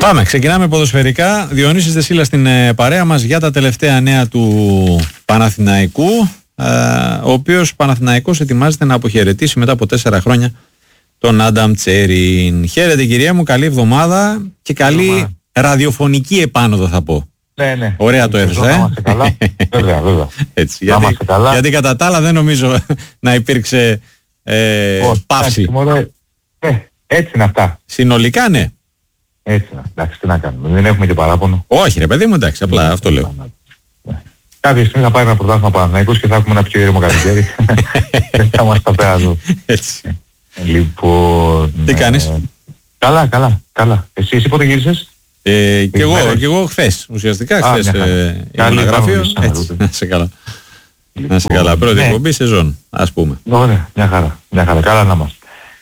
Πάμε, ξεκινάμε ποδοσφαιρικά. Διονύσης Δεσίλα στην παρέα μας για τα τελευταία νέα του Παναθηναϊκού, ο οποίος Παναθηναϊκός ετοιμάζεται να αποχαιρετήσει μετά από 4 χρόνια τον Άνταμ Τσέριν. Χαίρετε κυρία μου, καλή εβδομάδα και καλή ραδιοφωνική επάνωδο θα πω. Ναι. Ωραία το έδωσα, Να είμαστε καλά. Βέβαια. Έτσι, γιατί κατά τα άλλα δεν νομίζω να υπήρξε παύση. Έτσι είναι αυτά. Συνολικά ναι. Έτσι είναι. Εντάξει, τι να κάνουμε. Δεν έχουμε και παράπονο. Όχι ρε παιδί μου, εντάξει, απλά αυτό λέω. Κάποια στιγμή θα πάει ένα πρωτάθλημα Παναθηναϊκός και θα έχουμε ένα πιο ήρεμο καλοκαίρι. Δεν θα είμαστε πέρα εδώ. Έτσι. Λοιπόν... Τι κάνεις? Καλά. Εσύ πότε γύρισες? Και εγώ χθες, ουσιαστικά χθες ήμουν γραφείο. Έτσι, να σε καλά. Να σε καλά, πρώτη εκπομπή σεζόν, ας πούμε. Ωραία, μια χαρά, καλά να είμαστε.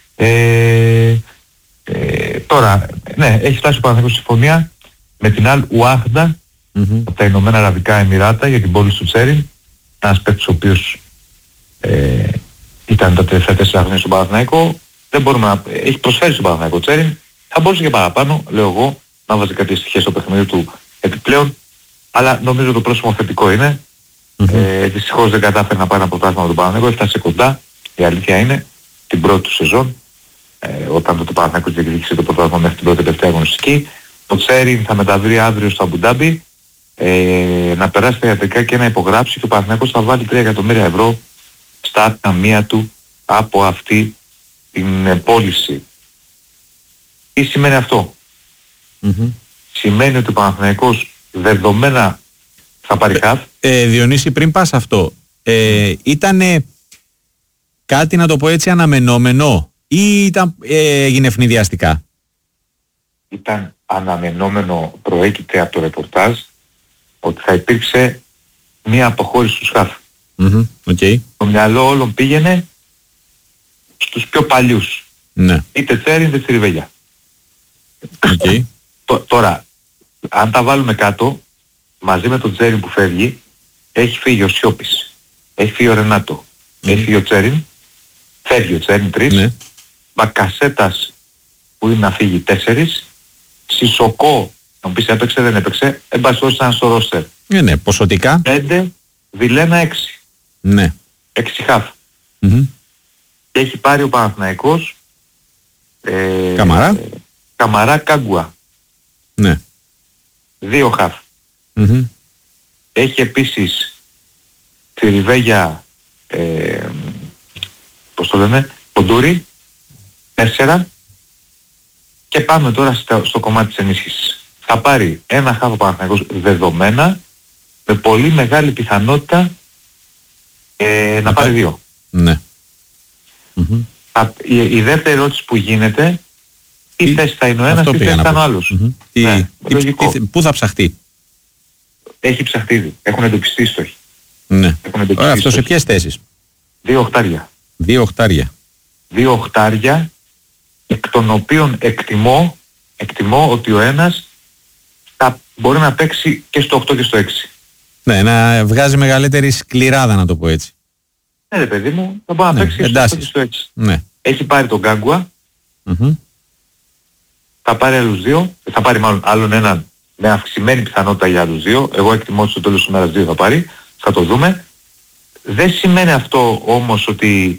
Τώρα, ναι, έχει φτάσει ο Παναθηναϊκός συμφωνία με την Αλ Ουάχντα από τα Ηνωμένα Αραβικά Εμιράτα για την πώληση του Τσέριν. Ένας παίκτης ο οποίος ήταν τα τελευταία 4 χρόνια στον Παναθηναϊκό. Δεν μπορούμε να... Έχει προσφέρει στον Παναθηναϊκό Τσέριν. Θα μπορούσε και παραπάνω, λέω εγώ, να βάζει κάποιες στοιχεία στο παιχνίδι του επιπλέον. Αλλά νομίζω το πρόσωπο θετικό είναι. Δυστυχώς δεν κατάφερε να πάει ένα πρωτάθλημα με τον Παναθηναϊκό. Έφτασε κοντά, η αλήθεια είναι, την πρώτη του σεζόν. Όταν το Παναθηναϊκός διεκδίκησε το πρωτάθλημα μέχρι την πρώτη τελευταία αγωνιστική. Το Τσέριν θα μεταβεί αύριο στο Αμπουντάμπι να περάσει τα ιατρικά και να υπογράψει και ο Παναθηναϊκός θα βάλει 3 εκατομμύρια ευρώ στα ταμεία του από αυτή την πώληση. Τι σημαίνει αυτό? Σημαίνει ότι ο Παναθηναϊκός δεδομένα θα πάρει χαφ. Διονύση, πριν πας αυτό, ήτανε κάτι, να το πω έτσι, αναμενόμενο ή έγινε ευνηδιαστικά? Ήταν αναμενόμενο, προέκυψε από το ρεπορτάζ ότι θα υπήρξε μία αποχώρηση στους χαφ. Okay. Το μυαλό όλων πήγαινε στους πιο παλιούς. Ναι. Είτε Τσέριν είτε Τσιριβέλια. Okay. Τώρα, αν τα βάλουμε κάτω, μαζί με τον Τσέριν που φεύγει, έχει φύγει ο Σιώπης, έχει φύγει ο Ρενάτο, έχει φύγει ο Τσέριν, φεύγει ο Τσέριν 3, ναι. Μπακασέτας που είναι να φύγει 4, Σισοκό, να μου πεις έπαιξε δεν έπαιξε, εν πάση περιπτώσει ήταν στο ρόστερ. Ναι, ποσοτικά. 5, Βιλένα 6. Ναι. 6 χαφ. Και έχει πάρει ο Παναθηναϊκός Καμαρά Κάγκουα. Ναι. 2 χαφ. Έχει επίσης Τσιριβέγια, πώς το λένε, Ποντούρι, 4. Και πάμε τώρα στο κομμάτι της ενίσχυσης. Θα πάρει ένα χαφ ο Παναθηναϊκός δεδομένα, με πολύ μεγάλη πιθανότητα να πάρει 2. Ναι. Η δεύτερη ερώτηση που γίνεται, τι θέση θα είναι ο ένας, τι θέση θα είναι ο άλλος. Πού θα ψαχτεί? Έχει ψαχτεί ήδη. Έχουν εντοπιστεί στόχοι. Ναι. Αυτό σε ποιες θέσεις? 2 οχτάρια. 2 οχτάρια. 2 οχτάρια, εκ των οποίων εκτιμώ ότι ο ένας θα μπορεί να παίξει και στο 8 και στο 6. Ναι, να βγάζει μεγαλύτερη σκληράδα, να το πω έτσι. Ναι ρε παιδί μου, θα μπορεί να παίξει και στο 8 και στο 6. Ναι. Έχει πάρει τον Γκάγκουα, θα πάρει άλλους 2, θα πάρει μάλλον άλλον έναν με αυξημένη πιθανότητα για άλλους 2. Εγώ εκτιμώ ότι στο τέλος της ημέρας 2 θα πάρει, θα το δούμε. Δεν σημαίνει αυτό όμως ότι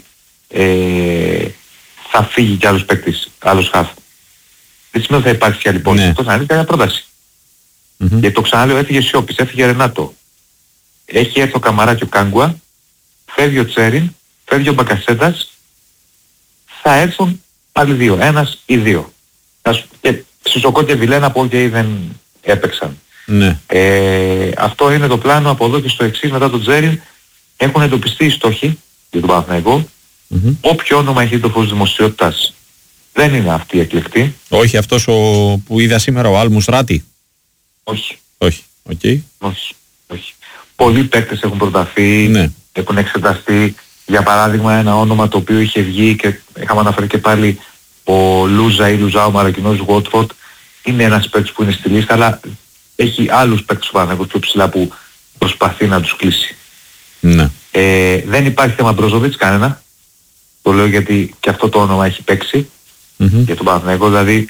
θα φύγει κι άλλος παίκτης, άλλος χαφ. Δεν σημαίνει ότι θα υπάρξει κι άλλη πώληση. Αυτό θα είναι κάποια πρόταση. Γιατί το ξαναλέω, έφυγε Σιώπης, έφυγε Ρενάτο. Έχει έρθει ο Καμαρά και ο Κάγκουα, φεύγει ο Τσέριν, φεύγει ο Μπακασέτας, θα έρθουν άλλοι 2, ένας ή 2. Και Σισοκό και Βιλένα από OK δεν έπαιξαν. Ναι. Αυτό είναι το πλάνο από εδώ και στο εξής. Μετά τον Τσέριν έχουν εντοπιστεί οι στόχοι για τον Παναθηναϊκό. Όποιο όνομα έχει το φως δημοσιότητας δεν είναι αυτή η εκλεκτή. Όχι αυτός που είδα σήμερα, ο Αλ Μουσράτη. Όχι. Όχι. Okay. Όχι. Πολλοί παίκτες έχουν προταθεί, έχουν εξεταστεί. Για παράδειγμα ένα όνομα το οποίο είχε βγει και είχαμε αναφέρει και πάλι, ο Λούζα ή Λουζά, ο Μαρακινός Γουότφορντ, είναι ένας παίκτης που είναι στη λίστα, αλλά έχει άλλους παίκτες πιο ψηλά που προσπαθεί να τους κλείσει. Ναι. Δεν υπάρχει θέμα Μπρόζοβιτς κανένα. Το λέω γιατί και αυτό το όνομα έχει παίξει για τον Παναθηναϊκό. Δηλαδή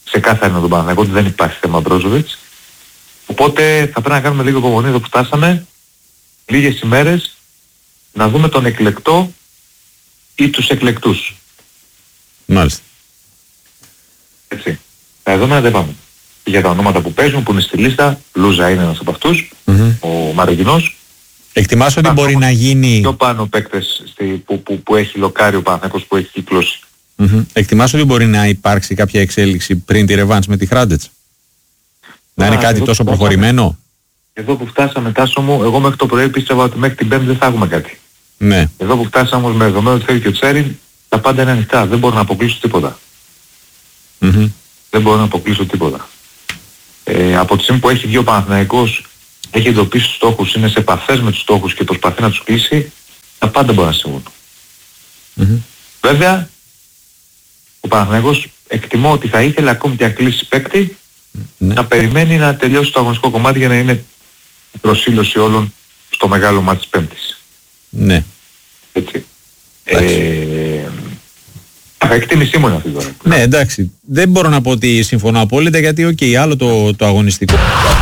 ξεκάθαρα είναι τον Παναθηναϊκό ότι δεν υπάρχει θέμα Μπρόζοβιτς. Οπότε θα πρέπει να κάνουμε λίγο υπομονή εδώ που φτάσαμε, λίγες ημέρες, να δούμε τον εκλεκτό ή τους εκλεκτούς. Μάλιστα. Έτσι. Τα δεδομένα δεν πάμε. Για τα ονόματα που παίζουν, που είναι στη λίστα, Λούζα είναι ένας από αυτούς, ο Μαροκινός. Εκτιμάς ότι μπορεί να γίνει... Πιο πάνω παίκτες που έχει λοκάρει ο Παναθηναϊκός, που έχει κυκλώσει. Εκτιμάς ότι μπορεί να υπάρξει κάποια εξέλιξη πριν τη ρεβάνς με τη Χράντετς? Να είναι κάτι τόσο προχωρημένο? Εδώ που φτάσαμε, Τάσο μου, εγώ μέχρι το πρωί πίστευα ότι μέχρι την Πέμπτη δεν θα έχουμε κάτι. Ναι. Εδώ που φτάσαμε όμως με δεδομένο ότι θέλει και ο Τσέριν, τα πάντα είναι ανοιχτά. Δεν μπορώ να αποκλείσω τίποτα. Δεν μπορώ να αποκλείσω τίποτα. Από τη στιγμή που έχει βγει ο Παναθηναϊκός, έχει εντοπίσει τους στόχους, είναι σε επαφές με τους στόχους και προσπαθεί να τους κλείσει, τα πάντα μπορεί να συμβούν. Βέβαια, ο Παναθηναϊκός εκτιμώ ότι θα ήθελε ακόμη και να κλείσει παίκτη, να περιμένει να τελειώσει το αγωνιστικό κομμάτι για να είναι η προσήλωση όλων στο μεγάλο μάτι της Πέμπτης. Ναι. Έτσι. Εκτίμησή μου είναι αυτή τώρα. Ναι, εντάξει. Δεν μπορώ να πω ότι συμφωνώ απόλυτα, γιατί άλλο το αγωνιστικό.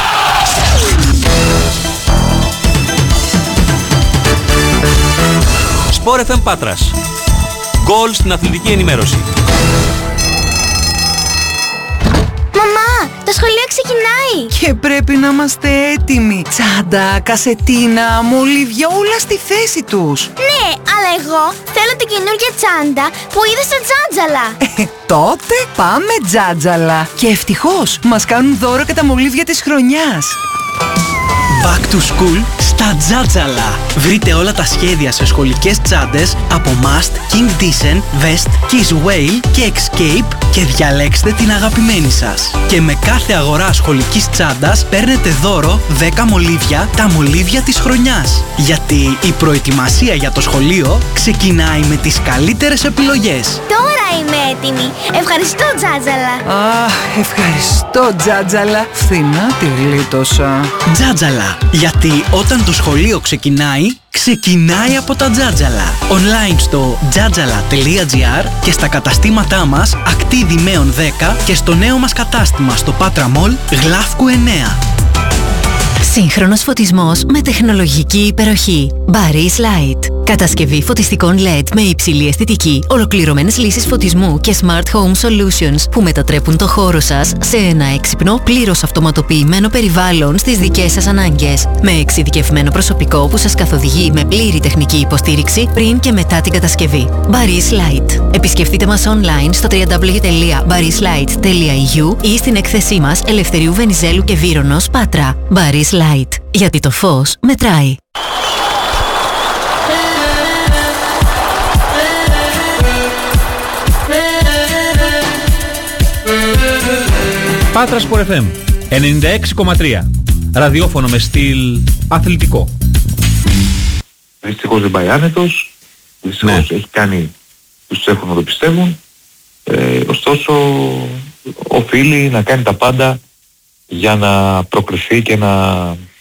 Sport FM Πάτρας. Γκολ στην αθλητική ενημέρωση. Μαμά, το σχολείο ξεκινάει! Και πρέπει να είμαστε έτοιμοι. Τσάντα, κασετίνα, μολύβια, όλα στη θέση τους. Ναι, αλλά εγώ θέλω την καινούργια τσάντα που είδα στα Τζάτζαλα. Τότε πάμε Τζάτζαλα. Και ευτυχώς μας κάνουν δώρο και τα μολύβια της χρονιάς. Back to school στα Τζάτζαλα. Βρείτε όλα τα σχέδια σε σχολικές τσάντες από Must, King Decent, Vest, Kiss Whale και Escape και διαλέξτε την αγαπημένη σας. Και με κάθε αγορά σχολικής τσάντας παίρνετε δώρο 10 μολύβια, τα μολύβια της χρονιάς. Γιατί η προετοιμασία για το σχολείο ξεκινάει με τις καλύτερες επιλογές. Τώρα είμαι έτοιμη. Ευχαριστώ Τζάτζαλα. Ευχαριστώ Τζάτζαλα. Φθηνά τη γλίτωσα. Τζάτζαλα. Γιατί όταν το σχολείο ξεκινάει από τα Τζάτζαλα. Online στο jatjala.gr και στα καταστήματά μας Ακτίδη Μέων 10 και στο νέο μας κατάστημα στο Πάτρα Μολ Γλάφκου 9. Σύγχρονος φωτισμός με τεχνολογική υπεροχή. Barry's Light. Κατασκευή φωτιστικών LED με υψηλή αισθητική, ολοκληρωμένες λύσεις φωτισμού και Smart Home Solutions που μετατρέπουν το χώρο σας σε ένα έξυπνο, πλήρως αυτοματοποιημένο περιβάλλον στις δικές σας ανάγκες. Με εξειδικευμένο προσωπικό που σας καθοδηγεί με πλήρη τεχνική υποστήριξη πριν και μετά την κατασκευή. Barry's Light. Επισκεφτείτε μας online στο www.barryslight.eu ή στην έκθεσή μας Ελευθερίου Βενιζέλου και Βύρονος, Πάτρα. Barry's Light. Γιατί το φως μετράει. Πάτρας Sport FM 96,3. Ραδιόφωνο με στυλ αθλητικό. Δυστυχώς δεν πάει άνετος. Δυστυχώς έχει κάνει τους έχουν να το πιστεύουν. Ωστόσο οφείλει να κάνει τα πάντα για να προκριθεί και να...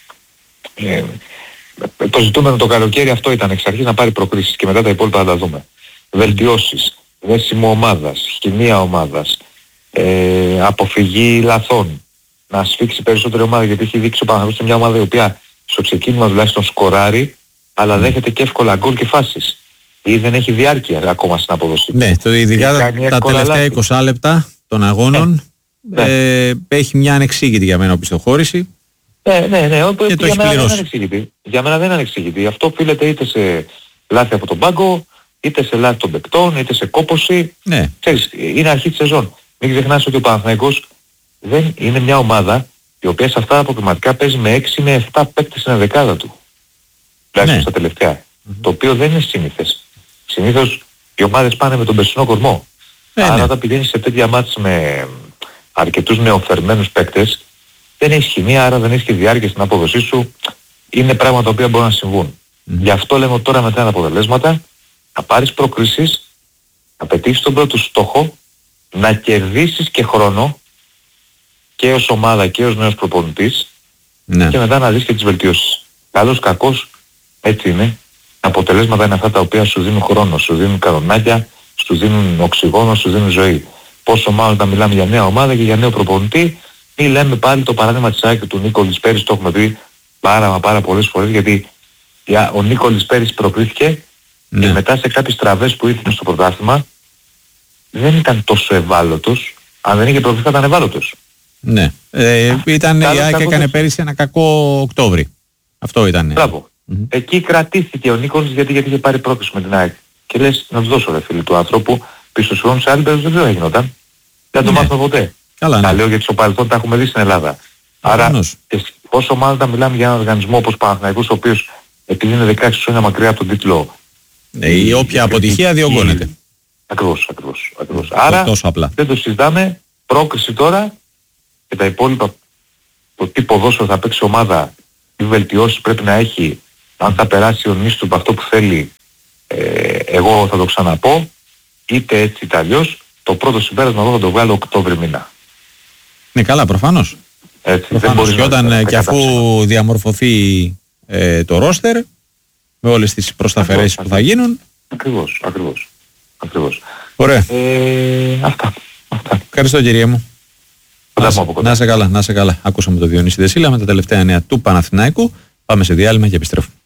το ζητούμενο το καλοκαίρι αυτό ήταν εξ αρχής, να πάρει προκρίσεις και μετά τα υπόλοιπα θα τα δούμε. Βελτιώσεις, δέσιμο ομάδας, χημεία ομάδας, αποφυγή λαθών, να σφίξει περισσότερη ομάδα, γιατί έχει δείξει ο Παναθηναϊκός μια ομάδα η οποία στο ξεκίνημα τουλάχιστον σκοράρει, αλλά δέχεται και εύκολα γκολ και φάσεις ή δεν έχει διάρκεια ακόμα στην αποδοσή. Ναι, ειδικά τα τελευταία 20 λεπτά των αγώνων έχει μια ανεξήγητη για μένα οπισθοχώρηση. Ναι, και το έχει πληρώσει. Για μένα δεν είναι ανεξήγητη. Αυτό οφείλεται είτε σε λάθη από τον πάγκο, είτε σε λάθη των παικτών, είτε σε κόπωση. Ναι. Ξέρεις, είναι αρχή της σεζόν. Μην ξεχνάς ότι ο Παναθηναϊκός δεν είναι μια ομάδα η οποία σε αυτά τα αποκριματικά παίζει με 6 με 7 παίκτες στην δεκάδα του. Τουλάχιστον στα τελευταία. Το οποίο δεν είναι σύνηθες. Συνήθως οι ομάδες πάνε με τον περσινό κορμό. Άρα όταν πηγαίνεις σε τέτοια μάτς με αρκετούς νεοφερμένους παίκτες, δεν έχεις χημεία, άρα δεν έχεις και διάρκεια στην απόδοσή σου. Είναι πράγματα τα οποία μπορούν να συμβούν. Γι' αυτό λέμε τώρα μετά τα αποτελέσματα, να πάρεις προκρίσεις, να πετύχεις τον πρώτο στόχο, να κερδίσεις και χρόνο και ως ομάδα και ως νέος προπονητής και μετά να δεις και τις βελτιώσεις. Καλός κακός, έτσι είναι. Τα αποτελέσματα είναι αυτά τα οποία σου δίνουν χρόνο, σου δίνουν καρονάκια, σου δίνουν οξυγόνο, σου δίνουν ζωή. πόσο μάλλον όταν μιλάμε για νέα ομάδα και για νέο προπονητή, ή λέμε πάλι το παράδειγμα της ΑΕΚ του Νίκολης πέρυσι, το έχουμε πει πάρα πολλές φορές, γιατί ο Νίκολης πέρυσι προκρίθηκε και μετά σε κάποιες τραβές που ήρθαν στο πρωτάθλημα δεν ήταν τόσο ευάλωτος. Αν δεν είχε προκριθεί θα ήταν ευάλωτος. Ναι. Η ΑΕΚ έκανε πέρυσι ένα κακό Οκτώβρη. Αυτό ήταν. Μπράβο. Εκεί κρατήθηκε ο Νίκολης γιατί είχε πάρει πρόκριση με την ΑΕΚ. Και λες να του δώσω ρε φίλοι του άνθρωπου πίσω στους χρόνους, σε άλλη περίπτωση δεν έγινονταν. Δεν το μάθουμε ποτέ. Καλά, τα λέω γιατί στο παρελθόν τα έχουμε δει στην Ελλάδα. Άρα πόσο μάλλον όταν μιλάμε για έναν οργανισμό όπως Παναθηναϊκός, ο οποίος επειδή είναι 16 χρόνια μακριά από τον τίτλο, η όποια αποτυχία διωγγώνεται. Ακριβώς. Άρα δεν το συζητάμε. Πρόκριση τώρα και τα υπόλοιπα, το τι ποδόσφαιρο θα παίξει ομάδα, τι βελτιώσεις πρέπει να έχει, αν θα περάσει ο Νίστου αυτό που θέλει, εγώ θα το ξαναπώ, είτε έτσι είτε αλλιώς, το πρώτο συμπέρασμα εγώ θα το βγάλω Οκτώβρη μήνα. Ναι, καλά, προφανώς. Έτσι, προφανώς. Και όταν και αφού διαμορφωθεί το ρόστερ, με όλες τις προσταφαιρέσεις που θα γίνουν. Ακριβώς. Ωραία. Αυτά. Ευχαριστώ κύριε μου. Να σε καλά. Ακούσαμε το Διονύση Δεσίλα με τα τελευταία νέα του Παναθηναϊκού. Πάμε σε διάλειμμα και επιστρέφουμε.